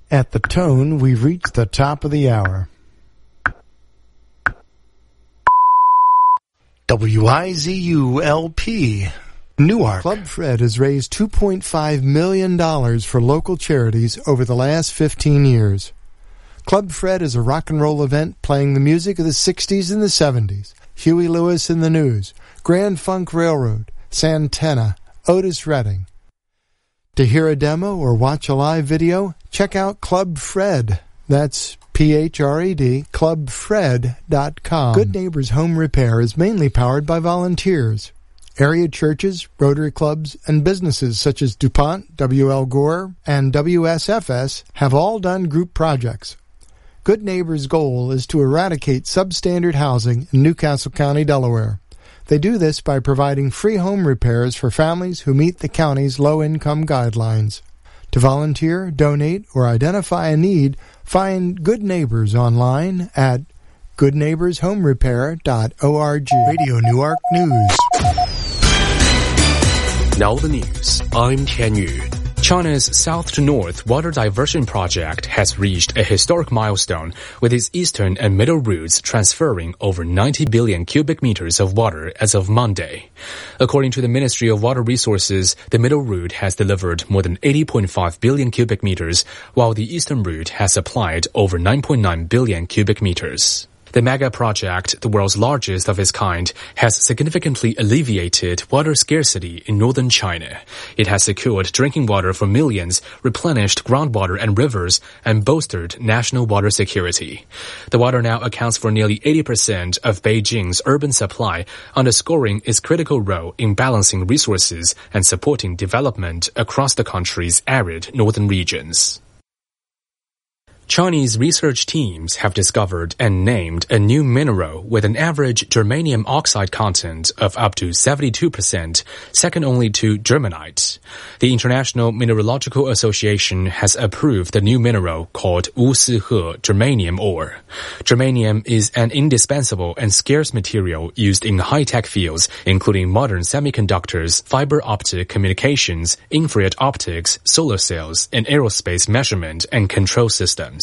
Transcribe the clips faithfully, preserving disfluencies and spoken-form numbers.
At the tone, we've reached the top of the hour. W I Z U L P, Newark. Club Fred has raised two point five million dollars for local charities over the last fifteen years. Club Fred is a rock and roll event playing the music of the sixties and the seventies. Huey Lewis and the News, Grand Funk Railroad, Santana, Otis Redding. To hear a demo or watch a live video, check out Club Fred. That's P H R E D, club fred dot com. Good Neighbors Home Repair is mainly powered by volunteers. Area churches, Rotary clubs, and businesses such as DuPont, W L Gore, and W S F S have all done group projects. Good Neighbors' goal is to eradicate substandard housing in Newcastle County, Delaware. They do this by providing free home repairs for families who meet the county's low-income guidelines. To volunteer, donate, or identify a need, find Good Neighbors online at good neighbors home repair dot org. Radio Newark News. Now the news. I'm Tian Yu. China's south-to-north water diversion project has reached a historic milestone, with its eastern and middle routes transferring over ninety billion cubic meters of water as of Monday. According to the Ministry of Water Resources, the middle route has delivered more than eighty point five billion cubic meters, while the eastern route has supplied over nine point nine billion cubic meters. The mega project, the world's largest of its kind, has significantly alleviated water scarcity in northern China. It has secured drinking water for millions, replenished groundwater and rivers, and bolstered national water security. The water now accounts for nearly eighty percent of Beijing's urban supply, underscoring its critical role in balancing resources and supporting development across the country's arid northern regions. Chinese research teams have discovered and named a new mineral with an average germanium oxide content of up to seventy-two percent, second only to germanite. The International Mineralogical Association has approved the new mineral called Wusihe germanium ore. Germanium is an indispensable and scarce material used in high-tech fields, including modern semiconductors, fiber optic communications, infrared optics, solar cells, and aerospace measurement and control systems.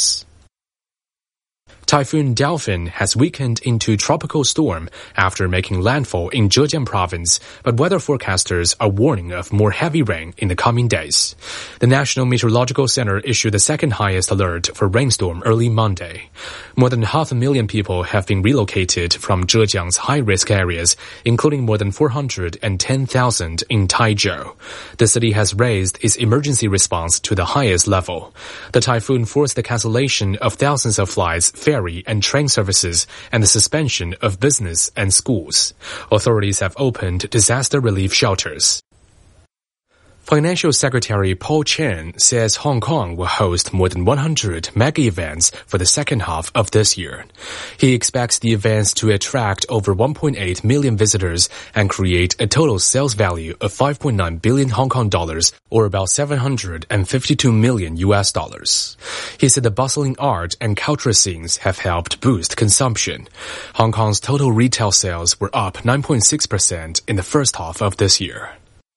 Typhoon Delphin has weakened into tropical storm after making landfall in Zhejiang province, but weather forecasters are warning of more heavy rain in the coming days. The National Meteorological Center issued the second highest alert for rainstorm early Monday. More than half a million people have been relocated from Zhejiang's high-risk areas, including more than four hundred ten thousand in Taizhou. The city has raised its emergency response to the highest level. The typhoon forced the cancellation of thousands of flights, ferry and train services, and the suspension of business and schools. Authorities have opened disaster relief shelters. Financial Secretary Paul Chen says Hong Kong will host more than one hundred mega events for the second half of this year. He expects the events to attract over one point eight million visitors and create a total sales value of five point nine billion Hong Kong dollars, or about seven hundred fifty-two million U S dollars. He said the bustling art and cultural scenes have helped boost consumption. Hong Kong's total retail sales were up nine point six percent in the first half of this year.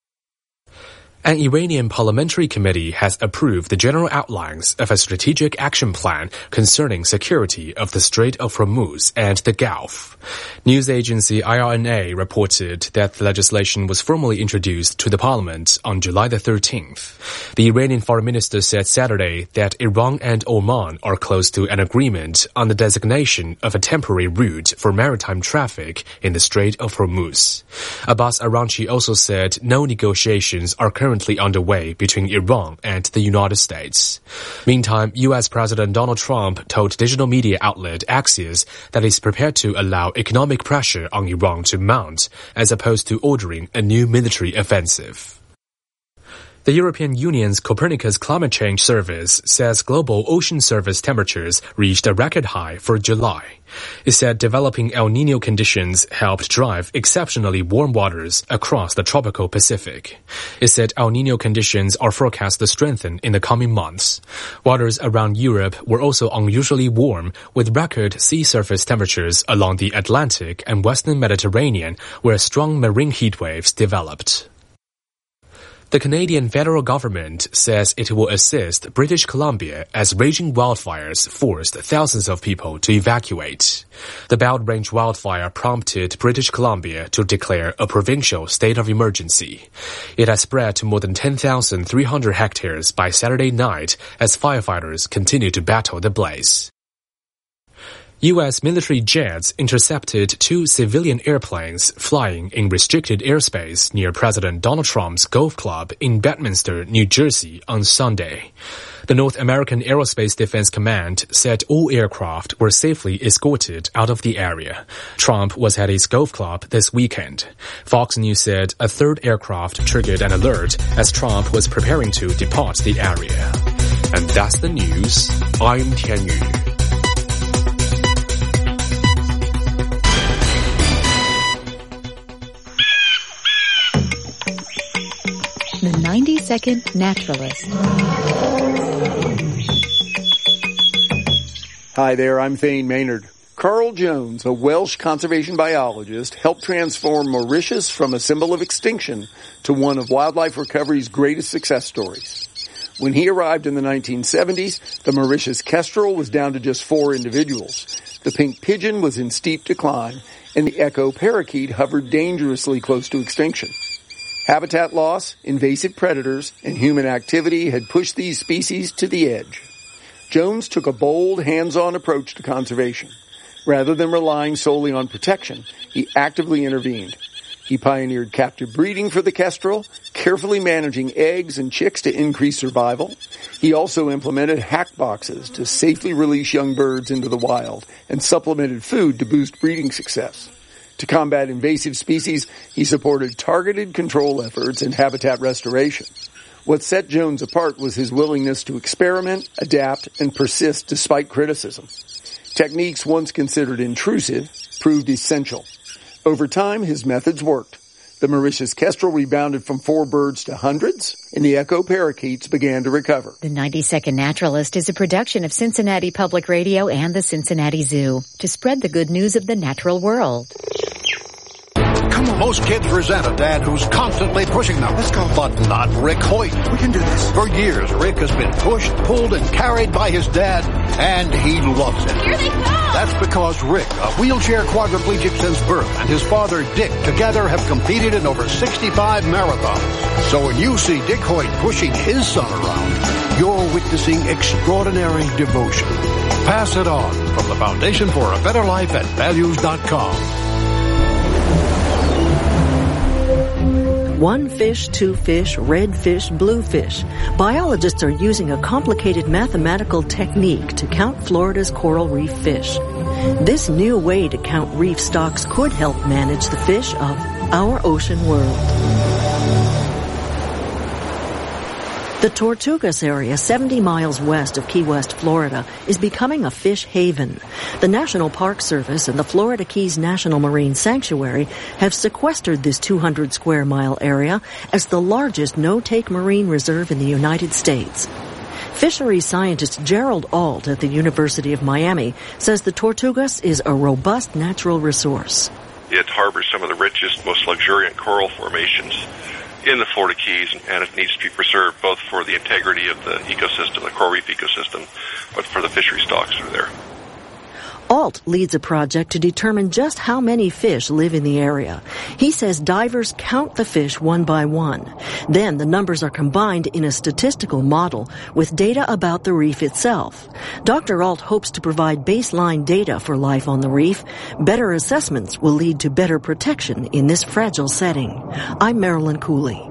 An Iranian parliamentary committee has approved the general outlines of a strategic action plan concerning security of the Strait of Hormuz and the Gulf. News agency I R N A reported that the legislation was formally introduced to the parliament on July the thirteenth. The Iranian foreign minister said Saturday that Iran and Oman are close to an agreement on the designation of a temporary route for maritime traffic in the Strait of Hormuz. Abbas Araghchi also said no negotiations are currently currently underway between Iran and the United States. Meantime, U S President Donald Trump told digital media outlet Axios that he's prepared to allow economic pressure on Iran to mount, as opposed to ordering a new military offensive. The European Union's Copernicus Climate Change Service says global ocean surface temperatures reached a record high for July. It said developing El Niño conditions helped drive exceptionally warm waters across the tropical Pacific. It said El Niño conditions are forecast to strengthen in the coming months. Waters around Europe were also unusually warm, with record sea surface temperatures along the Atlantic and Western Mediterranean, where strong marine heat waves developed. The Canadian federal government says it will assist British Columbia as raging wildfires forced thousands of people to evacuate. The Belt Range wildfire prompted British Columbia to declare a provincial state of emergency. It has spread to more than ten thousand three hundred hectares by Saturday night as firefighters continue to battle the blaze. U S military jets intercepted two civilian airplanes flying in restricted airspace near President Donald Trump's golf club in Bedminster, New Jersey on Sunday. The North American Aerospace Defense Command said all aircraft were safely escorted out of the area. Trump was at his golf club this weekend. Fox News said a third aircraft triggered an alert as Trump was preparing to depart the area. And that's the news. I'm Tian Yu. The ninety-second Naturalist. Hi there, I'm Thane Maynard. Carl Jones, a Welsh conservation biologist, helped transform Mauritius from a symbol of extinction to one of wildlife recovery's greatest success stories. When he arrived in the nineteen seventies, the Mauritius kestrel was down to just four individuals. The pink pigeon was in steep decline, and the echo parakeet hovered dangerously close to extinction. Habitat loss, invasive predators, and human activity had pushed these species to the edge. Jones took a bold, hands-on approach to conservation. Rather than relying solely on protection, he actively intervened. He pioneered captive breeding for the kestrel, carefully managing eggs and chicks to increase survival. He also implemented hack boxes to safely release young birds into the wild and supplemented food to boost breeding success. To combat invasive species, he supported targeted control efforts and habitat restoration. What set Jones apart was his willingness to experiment, adapt, and persist despite criticism. Techniques once considered intrusive proved essential. Over time, his methods worked. The Mauritius kestrel rebounded from four birds to hundreds, and the echo parakeets began to recover. The ninety-second Naturalist is a production of Cincinnati Public Radio and the Cincinnati Zoo to spread the good news of the natural world. Most kids resent a dad who's constantly pushing them. Let's go. But not Rick Hoyt. We can do this. For years, Rick has been pushed, pulled, and carried by his dad, and he loves it. Here they come! That's because Rick, a wheelchair quadriplegic since birth, and his father, Dick, together have competed in over sixty-five marathons. So when you see Dick Hoyt pushing his son around, you're witnessing extraordinary devotion. Pass it on from the Foundation for a Better Life at values dot com. One fish, two fish, red fish, blue fish. Biologists are using a complicated mathematical technique to count Florida's coral reef fish. This new way to count reef stocks could help manage the fish of our ocean world. The Tortugas area, seventy miles west of Key West, Florida, is becoming a fish haven. The National Park Service and the Florida Keys National Marine Sanctuary have sequestered this two hundred square mile area as the largest no-take marine reserve in the United States. Fisheries scientist Gerald Alt at the University of Miami says the Tortugas is a robust natural resource. It harbors some of the richest, most luxuriant coral formations in the Florida Keys, and it needs to be preserved both for the integrity of the ecosystem, the coral reef ecosystem, but for the fishery stocks that are there. Alt leads a project to determine just how many fish live in the area. He says divers count the fish one by one. Then the numbers are combined in a statistical model with data about the reef itself. Doctor Alt hopes to provide baseline data for life on the reef. Better assessments will lead to better protection in this fragile setting. I'm Marilyn Cooley.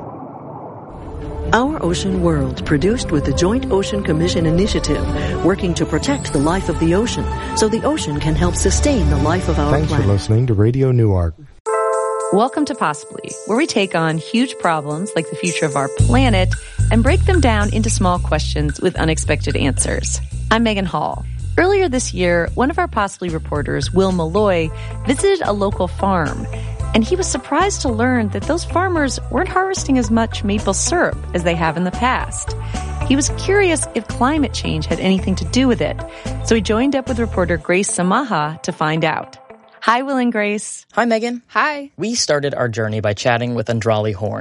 Our Ocean World, produced with the Joint Ocean Commission Initiative, working to protect the life of the ocean so the ocean can help sustain the life of our Thanks planet. for listening to Radio Newark. Welcome to Possibly, where we take on huge problems like the future of our planet and break them down into small questions with unexpected answers. I'm Megan Hall. Earlier this year, one of our Possibly reporters, Will Malloy, visited a local farm. And he was surprised to learn that those farmers weren't harvesting as much maple syrup as they have in the past. He was curious if climate change had anything to do with it. So he joined up with reporter Grace Samaha to find out. Hi, Will and Grace. Hi, Megan. Hi. We started our journey by chatting with Andrali Horn.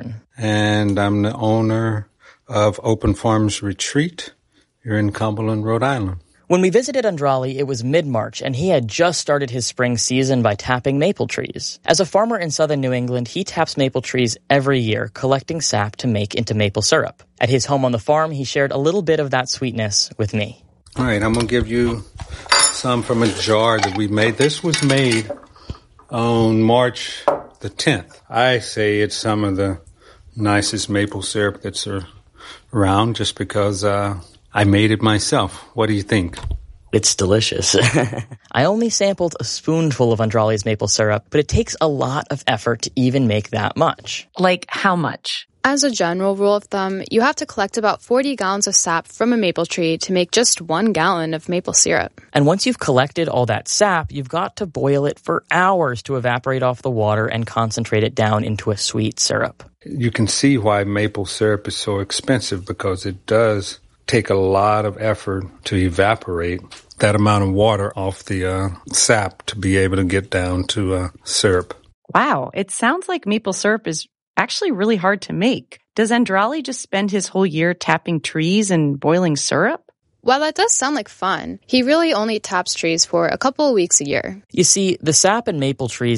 and I'm the owner of Open Farms Retreat here in Cumberland, Rhode Island. When we visited Andrali, it was mid-March, and he had just started his spring season by tapping maple trees. As a farmer in southern New England, he taps maple trees every year, collecting sap to make into maple syrup. At his home on the farm, he shared a little bit of that sweetness with me. All right, I'm going to give you some from a jar that we made. This was made on March the tenth. I say it's some of the nicest maple syrup that's around just because uh, I made it myself. What do you think? It's delicious. I only sampled a spoonful of Andrali's maple syrup, but it takes a lot of effort to even make that much. Like how much? As a general rule of thumb, you have to collect about forty gallons of sap from a maple tree to make just one gallon of maple syrup. And once you've collected all that sap, you've got to boil it for hours to evaporate off the water and concentrate it down into a sweet syrup. You can see why maple syrup is so expensive, because it does take a lot of effort to evaporate that amount of water off the uh, sap to be able to get down to uh, syrup. Wow, it sounds like maple syrup is actually really hard to make. Does Andrali just spend his whole year tapping trees and boiling syrup? While that does sound like fun, he really only taps trees for a couple of weeks a year. You see, the sap in maple trees